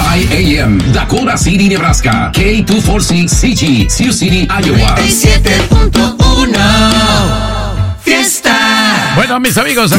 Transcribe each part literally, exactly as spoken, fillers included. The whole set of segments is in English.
I A M, Dakota City, Nebraska. K doscientos cuarenta y seis C G, Sioux City, Iowa. noventa y siete punto uno Fiesta. Bueno, mis amigos,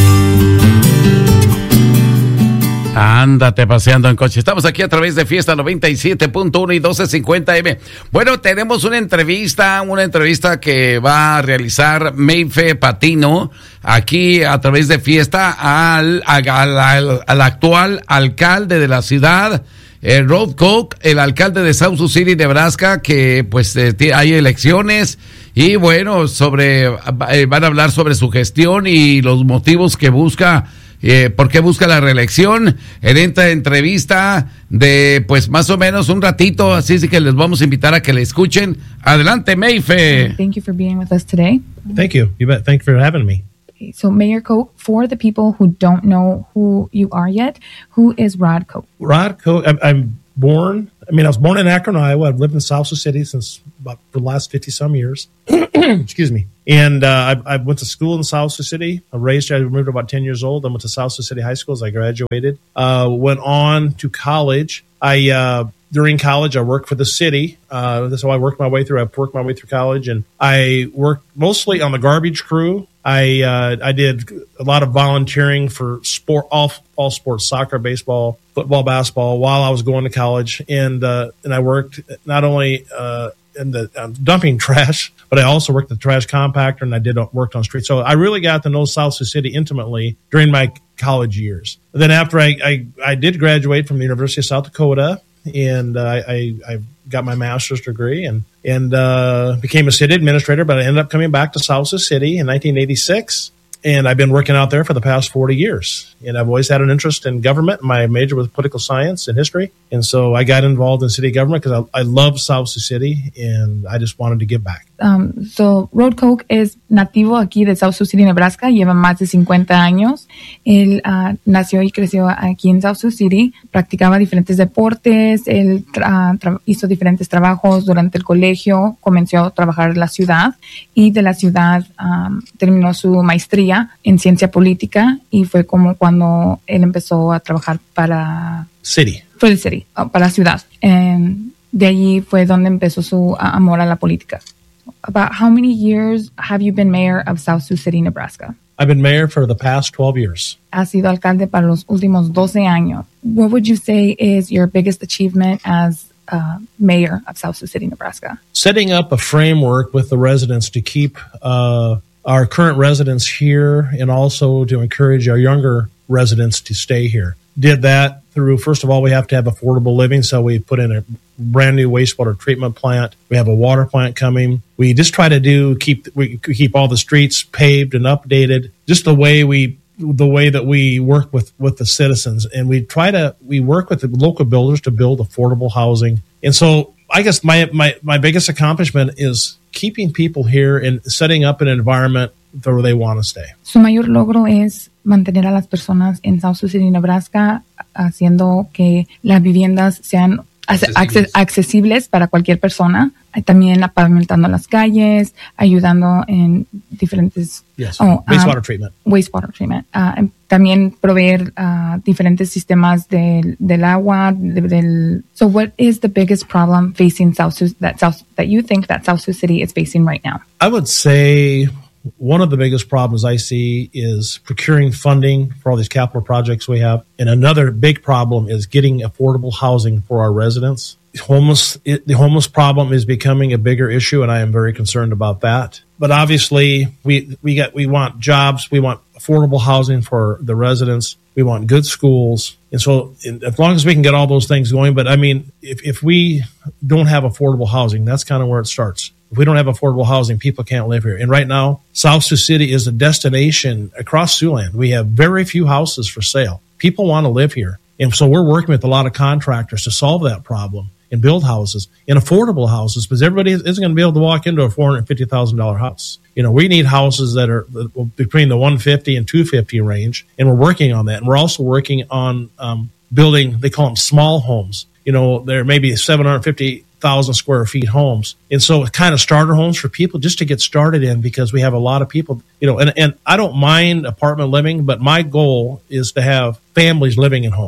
ándate paseando en coche. Estamos aquí a través de Fiesta noventa y siete punto uno y doce cincuenta eme. Bueno, tenemos una entrevista, una entrevista que va a realizar Mayfe Patino aquí a través de Fiesta al, al, al, al actual alcalde de la ciudad, eh, Rod Koch, el alcalde de South Sioux City, Nebraska, que pues eh, hay elecciones y bueno, sobre eh, van a hablar sobre su gestión y los motivos que busca. Eh, ¿Por qué busca la reelección? En esta entrevista de, pues, más o menos un ratito, así es que les vamos a invitar a que le escuchen. Adelante, Mayfe. Thank you for being with us today. Thank you. You bet. Thank you for having me. Okay, so, Mayor Koch, for the people who don't know who you are yet, who is Rod Koch? Rod Koch, I'm, I'm born, I mean, I was born in Akron, Iowa. I've lived in South Sioux City since about for the last fifty-some years. Excuse me. And uh, I, I went to school in South Sioux City. I raised, I moved about ten years old. I went to South Sioux City High School as I graduated. Uh, went on to college. I uh, during college, I worked for the city. Uh, that's how I worked my way through. I worked my way through college, and I worked mostly on the garbage crew. I uh, I did a lot of volunteering for sport, all all sports, soccer, baseball, football, basketball, while I was going to college, and uh, and I worked not only uh, in the uh, dumping trash, but I also worked at the trash compactor, and I did worked on streets. So I really got to know South Sioux City intimately during my college years. And then after I, I I did graduate from the University of South Dakota, and uh, I I got my master's degree and and uh, became a city administrator. But I ended up coming back to South Sioux City in nineteen eighty-six, and I've been working out there for the past forty years. And I've always had an interest in government. My major was political science and history, and so I got involved in city government because I, I love South Sioux City, and I just wanted to give back. Um, so, Rod Koch es nativo aquí de South Sioux City, Nebraska. Lleva más de cincuenta años. Él uh, nació y creció aquí en South Sioux City. Practicaba diferentes deportes. Él tra- tra- hizo diferentes trabajos durante el colegio. Comenzó a trabajar en la ciudad. Y de la ciudad um, terminó su maestría en ciencia política. Y fue como cuando él empezó a trabajar para... City. For the city, uh, para la ciudad. And de allí fue donde empezó su uh, amor a la política. About how many years have you been mayor of South Sioux City, Nebraska? I've been mayor for the past twelve years. Has sido alcalde para los últimos doce años. What would you say is your biggest achievement as uh, mayor of South Sioux City, Nebraska? Setting up a framework with the residents to keep uh, our current residents here and also to encourage our younger residents to stay here. Did that through, first of all, we have to have affordable living, so we put in a brand new wastewater treatment plant. We have a water plant coming. We just try to do keep we keep all the streets paved and updated, just the way we the way that we work with, with the citizens, and we try to we work with the local builders to build affordable housing. And so, I guess my my my biggest accomplishment is keeping people here and setting up an environment where they want to stay. Su mayor logro es mantener a las personas en South Sioux City, Nebraska, haciendo que las viviendas sean accesibles, accesibles para cualquier persona. También pavimentando las calles, ayudando en diferentes... Yes, oh, wastewater um, treatment. Wastewater treatment. Uh, también proveer uh, diferentes sistemas del, del agua. De, del, so what is the biggest problem facing South Sioux, that, South, that you think that South Sioux City is facing right now? I would say... One of the biggest problems I see is procuring funding for all these capital projects we have. And another big problem is getting affordable housing for our residents. Homeless, it, the homeless problem is becoming a bigger issue, and I am very concerned about that. But obviously, we we got we want jobs, we want affordable housing for the residents, we want good schools. And so as long as we can get all those things going, but I mean, if, if we don't have affordable housing, that's kind of where it starts. If we don't have affordable housing, people can't live here. And right now, South Sioux City is a destination across Siouxland. We have very few houses for sale. People want to live here. And so we're working with a lot of contractors to solve that problem and build houses and affordable houses, because everybody isn't going to be able to walk into a four hundred fifty thousand dollars house. You know, we need houses that are between the one hundred fifty and two hundred fifty range, and we're working on that. And we're also working on um, building, they call them small homes. You know, there may be seven hundred fifty thousand square feet homes. And so kind of starter homes for people just to get started in, because we have a lot of people, you know, and, and I don't mind apartment living, but my goal is to have families living in homes.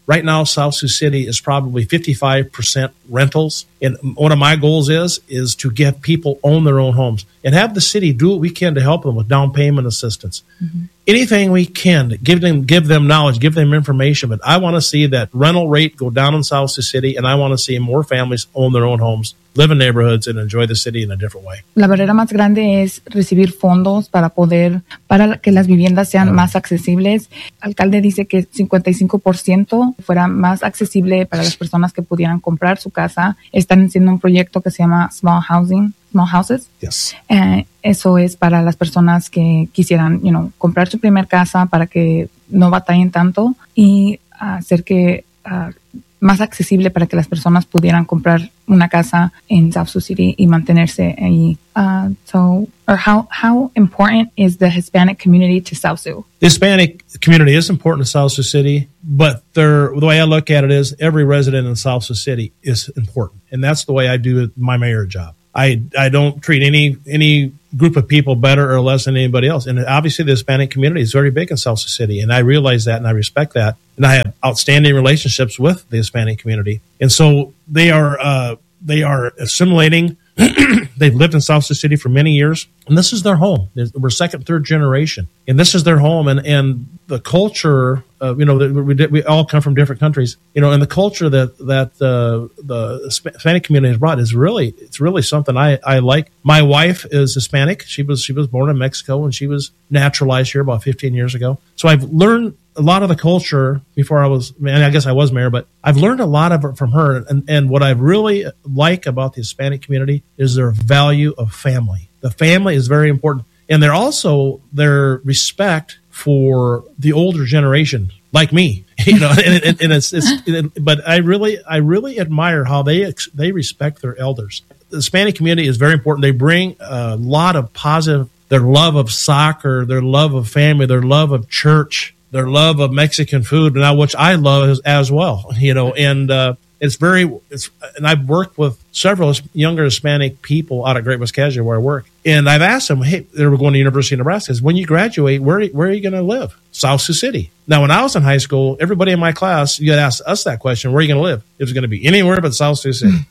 right now, South Sioux City is probably fifty-five percent rentals. And one of my goals is, is to get people own their own homes and have the city do what we can to help them with down payment assistance. Mm-hmm. Anything we can, give them, give them knowledge, give them information. But I want to see that rental rate go down in South Sioux City, and I want to see more families own their own homes, live in neighborhoods, and enjoy the city in a different way. La barrera más grande es recibir fondos para poder, para que las viviendas sean uh-huh. más accesibles. El alcalde dice que cincuenta y cinco por ciento fuera más accesible para las personas que pudieran comprar su casa. Están haciendo un proyecto que se llama Small Housing, Small Houses. Yes. Eh, eso es para las personas que quisieran, you know, comprar su primer casa para que no batallen tanto y hacer que uh, más accesible para que las personas pudieran comprar una casa en South Sioux City y mantenerse ahí. Uh, so, or how how important is the Hispanic community to South Sioux? The Hispanic community is important to South Sioux City, but they're, the way I look at it is every resident in South Sioux City is important, and that's the way I do my mayor job. I I don't treat any any group of people better or less than anybody else. And obviously the Hispanic community is very big in South Sioux City, and I realize that and I respect that. And I have outstanding relationships with the Hispanic community. And so they are uh, they are assimilating. They've lived in South Sioux City for many years, and this is their home. We're second, third generation, and this is their home. And, and the culture, uh, you know, we, we all come from different countries, you know, and the culture that that uh, the Hispanic community has brought is really, it's really something I, I like. My wife is Hispanic. She was she was born in Mexico, and she was naturalized here about fifteen years ago. So I've learned a lot of the culture before I was, and I guess I was mayor, but I've learned a lot of it from her. And, and what I really like about the Hispanic community is their value of family. The family is very important. And they're also their respect for the older generation, like me, you know, and, and, and it's, it's it, but I really, I really admire how they, they respect their elders. The Hispanic community is very important. They bring a lot of positive, their love of soccer, their love of family, their love of church, their love of Mexican food, now which I love as, as well, you know, and uh, it's very, it's, and I've worked with several younger Hispanic people out at Great West Casualty where I work, and I've asked them, hey, they were going to University of Nebraska, when you graduate, where where are you going to live? South Sioux City. Now, when I was in high school, everybody in my class, you had asked us that question, where are you going to live? It was going to be anywhere but South Sioux City.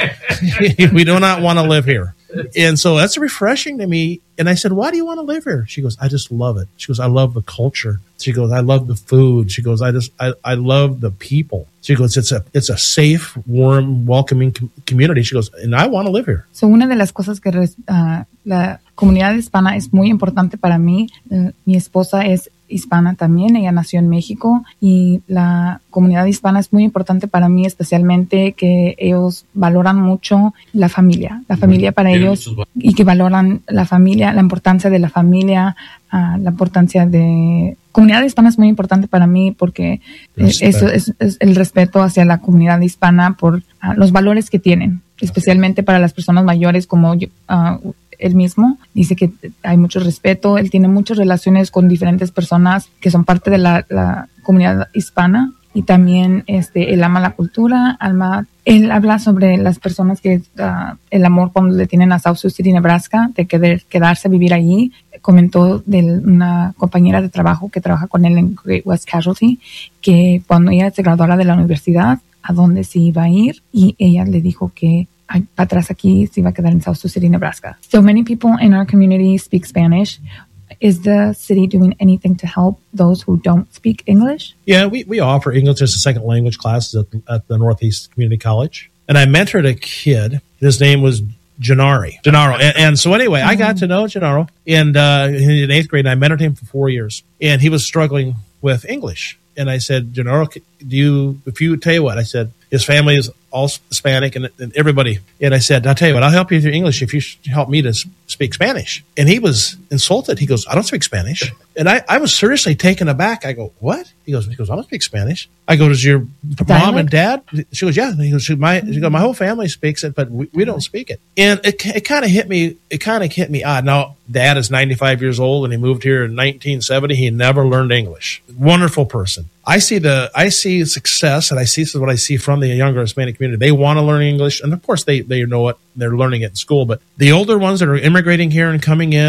We do not want to live here. And so that's refreshing to me. And I said, why do you want to live here? She goes, I just love it. She goes, I love the culture. She goes, I love the food. She goes, I just, I, I love the people. She goes, it's a, it's a safe, warm, welcoming com- community. She goes, and I want to live here. So una de las cosas que uh, la comunidad hispana es muy importante para mí. Uh, mi esposa es hispana también, ella nació en México y la comunidad hispana es muy importante para mí, especialmente que ellos valoran mucho la familia, la familia para ellos y que valoran la familia, la importancia de la familia, uh, la importancia de... Comunidad hispana es muy importante para mí porque eh, eso es, es el respeto hacia la comunidad hispana por uh, los valores que tienen, especialmente para las personas mayores como yo, uh, él mismo. Dice que hay mucho respeto, él tiene muchas relaciones con diferentes personas que son parte de la, la comunidad hispana y también este, él ama la cultura, alma, él habla sobre las personas que uh, el amor cuando le tienen a South Sioux City, Nebraska, de querer quedarse a vivir allí. Comentó de una compañera de trabajo que trabaja con él en Great West Casualty, que cuando ella se graduara de la universidad, a dónde se iba a ir, y ella le dijo que atrás aquí se iba a quedar en South Sioux City, Nebraska. So many people in our community speak Spanish. Is the city doing anything to help those who don't speak English? Yeah, we, we offer English as a second language classes at, at the Northeast Community College. And I mentored a kid. His name was Gennaro. Gennaro. And, and so anyway, mm-hmm. I got to know Gennaro. And uh, in eighth grade, and I mentored him for four years. And he was struggling with English. And I said, Gennaro, do you, if you, tell you what, I said, his family is all Hispanic and, and everybody. And I said, I'll tell you what, I'll help you with your English if you help me to speak Spanish. And he was insulted. He goes, I don't speak Spanish. And I, I was seriously taken aback. I go, what? He goes, he goes, I don't speak Spanish. I go, does your mom and dad? She goes, yeah. He goes, my, she goes, my whole family speaks it, but we, we don't speak it. And it, it kind of hit me, it kind of hit me odd. Now, Dad is ninety-five years old and he moved here in nineteen seventy. He never learned English. Wonderful person. I see the, I see success, and I see, this is what I see from the younger Hispanic community. They want to learn English, and of course they, they know it. They're learning it in school. But the older ones that are immigrating here and coming in,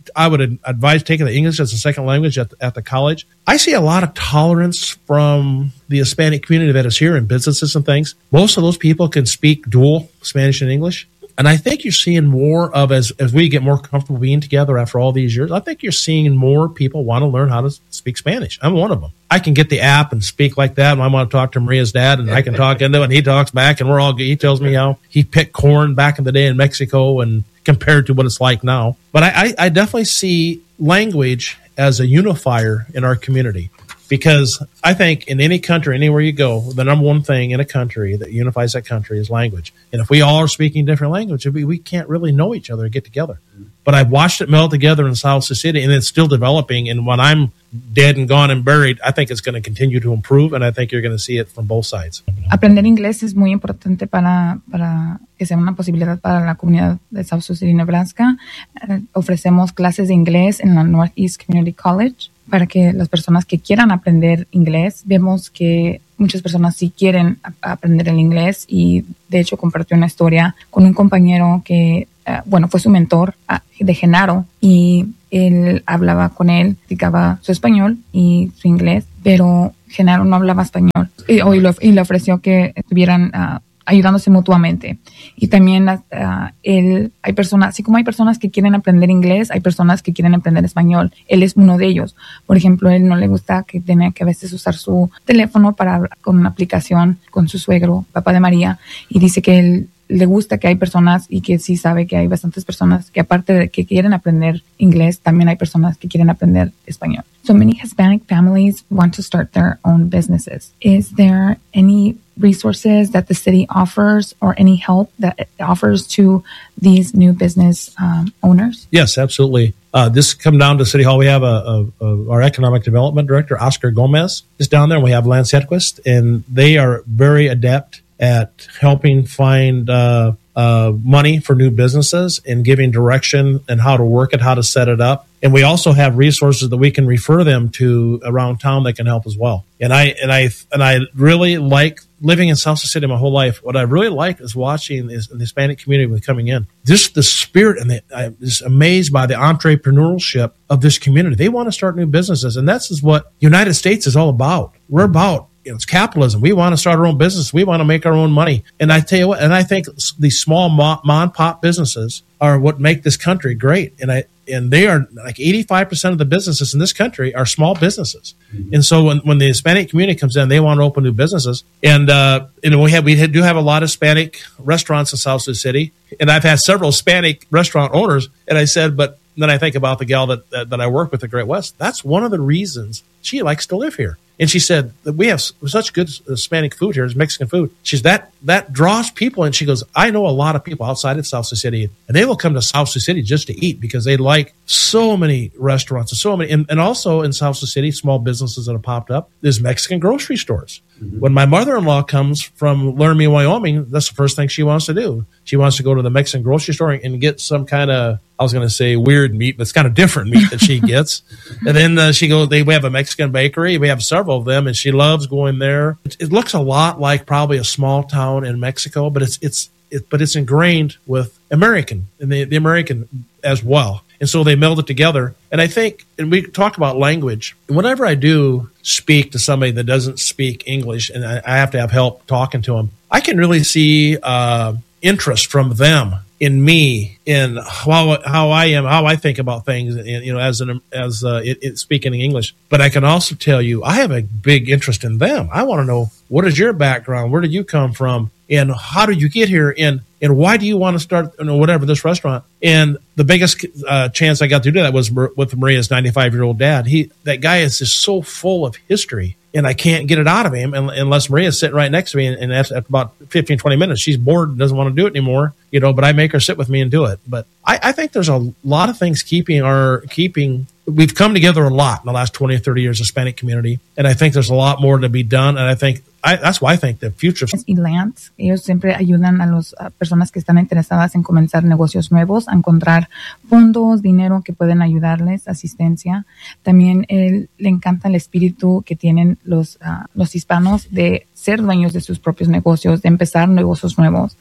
I would advise taking the English as a second language at the, at the college. I see a lot of tolerance from the Hispanic community that is here in businesses and things. Most of those people can speak dual Spanish and English. And I think you're seeing more of, as as we get more comfortable being together after all these years, I think you're seeing more people want to learn how to speak Spanish. I'm one of them. I can get the app and speak like that, and I want to talk to Maria's dad, and I can talk into it, and he talks back, and we're all, he tells me how he picked corn back in the day in Mexico and compared to what it's like now. But I, I, I definitely see language as a unifier in our community. Because I think in any country, anywhere you go, the number one thing in a country that unifies that country is language. And if we all are speaking different languages, we, we can't really know each other and get together. But I've watched it meld together in South Sioux City, and it's still developing. And when I'm dead and gone and buried, I think it's going to continue to improve, and I think you're going to see it from both sides. Aprender inglés es muy importante para, para que sea una posibilidad para la comunidad de South Sioux City, Nebraska. Uh, ofrecemos clases de inglés en la Northeast Community College para que las personas que quieran aprender inglés. Vemos que muchas personas sí quieren a- aprender el inglés, y de hecho compartió una historia con un compañero que, uh, bueno, fue su mentor uh, de Genaro, y él hablaba con él, practicaba su español y su inglés, pero Genaro no hablaba español, y, y, lo, y le ofreció que estuvieran uh, ayudándose mutuamente. Y también uh, él, hay personas, así como hay personas que quieren aprender inglés, hay personas que quieren aprender español. Él es uno de ellos. Por ejemplo, él no le gusta que tenga que a veces usar su teléfono para hablar con una aplicación con su suegro, papá de María, y dice que él le gusta que hay personas, y que sí sabe que hay bastantes personas que, aparte de que quieren aprender inglés, también hay personas que quieren aprender español. So many Hispanic families want to start their own businesses. Is there any resources that the city offers, or any help that it offers to these new business um, owners? Yes, absolutely. Uh, this come down to City Hall. We have a, a, a our economic development director, Oscar Gomez, is down there, and we have Lance Hedquist, and they are very adept at helping find uh, uh, money for new businesses and giving direction and how to work it, how to set it up. And we also have resources that we can refer them to around town that can help as well. And I and I and I really like living in South Sioux City my whole life. What I really like is watching is the Hispanic community coming in. Just the spirit, and the, I'm just amazed by the entrepreneurship of this community. They want to start new businesses, and that's is what United States is all about. We're about, you know, it's capitalism. We want to start our own business. We want to make our own money. And I tell you what, and I think these small mom and pop businesses are what make this country great. And I and they are like eighty-five percent of the businesses in this country are small businesses. Mm-hmm. And so when, when the Hispanic community comes in, they want to open new businesses. And uh, and we have we do have a lot of Hispanic restaurants in South Sioux City. And I've had several Hispanic restaurant owners. And I said, but then I think about the gal that that, that I work with at Great West. That's one of the reasons she likes to live here. And she said that we have such good Hispanic food here, it's Mexican food. She's that that draws people, and she goes, I know a lot of people outside of South Sioux City, and they will come to South Sioux City just to eat because they like so many restaurants and so many, and, and also in South Sioux City, small businesses that have popped up. There's Mexican grocery stores. Mm-hmm. When my mother-in-law comes from Laramie, Wyoming, that's the first thing she wants to do. She wants to go to the Mexican grocery store and get some kind of, I was going to say weird meat, but it's kind of different meat that she gets. And then uh, she goes, they, we have a Mexican bakery. We have several of them, and she loves going there. It, it looks a lot like probably a small town in Mexico, but it's, it's, it, but it's ingrained with American and the, the American as well. And so they meld it together. And I think, and we talked about language, whenever I do speak to somebody that doesn't speak English and I, I have to have help talking to them, I can really see uh, interest from them in me, in how how I am, how I think about things, and, you know, as an as uh, it, it speaking English. But I can also tell you, I have a big interest in them. I want to know, what is your background? Where did you come from? And how did you get here? And and why do you want to start, you know, whatever, this restaurant? And the biggest uh, chance I got to do that was with Maria's ninety-five-year-old dad. He that guy is just so full of history, and I can't get it out of him unless Maria's sitting right next to me. And, and after about fifteen, twenty minutes, she's bored and doesn't want to do it anymore, you know, but I make her sit with me and do it. But I, I think there's a lot of things keeping our, keeping, we've come together a lot in the last twenty or thirty years, Hispanic community. And I think there's a lot more to be done. And I think, I, that's why I think the future. Y Lance, ellos siempre ayudan a las personas que están interesadas en comenzar negocios nuevos a encontrar fondos, dinero que pueden ayudarles, asistencia. También él, le encanta el espíritu que tienen los, uh, los hispanos de ser dueños de sus propios negocios, de empezar negocios nuevos.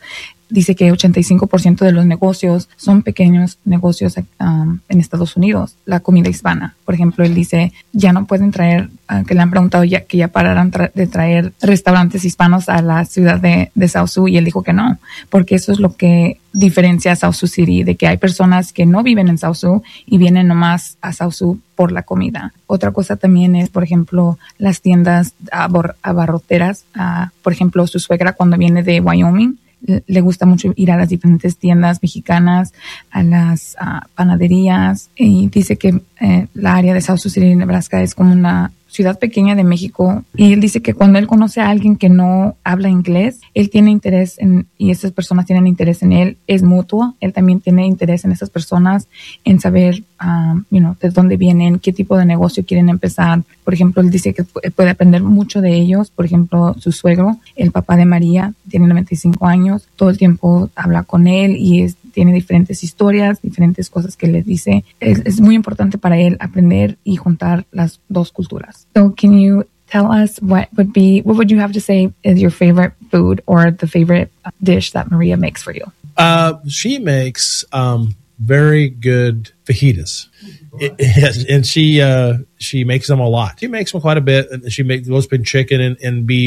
dice que ochenta y cinco por ciento de los negocios son pequeños negocios um, en Estados Unidos, la comida hispana. Por ejemplo, él dice, ya no pueden traer, uh, que le han preguntado ya que ya pararan tra- de traer restaurantes hispanos a la ciudad de, de South Sioux, y él dijo que no, porque eso es lo que diferencia a South Sioux City, de que hay personas que no viven en South Sioux y vienen nomás a South Sioux por la comida. Otra cosa también es, por ejemplo, las tiendas abor- abarroteras. Uh, por ejemplo, su suegra cuando viene de Wyoming, le gusta mucho ir a las diferentes tiendas mexicanas, a las uh, panaderías, y dice que eh, la área de South Sioux City, Nebraska, es como una ciudad pequeña de México, y él dice que cuando él conoce a alguien que no habla inglés, él tiene interés en, y esas personas tienen interés en él, es mutuo. Él también tiene interés en esas personas, en saber, um, you know, de dónde vienen, qué tipo de negocio quieren empezar. Por ejemplo, él dice que puede aprender mucho de ellos. Por ejemplo, su suegro, el papá de María, tiene noventa y cinco años, todo el tiempo habla con él y es, tiene diferentes historias, diferentes cosas que le dice. Es, es muy importante para él aprender y juntar las dos culturas. So can you tell us what would be, what would you have to say is your favorite food or the favorite dish that Maria makes for you? Uh, she makes um, very good fajitas. It, it, and she uh, she makes them a lot. She makes them quite a bit. And she makes roast chicken and, and beef.